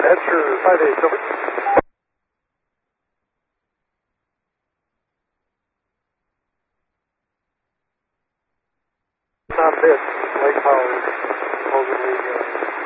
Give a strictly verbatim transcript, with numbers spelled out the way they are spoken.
Answer five eight, over. Not a bit. Lake power supposedly uh,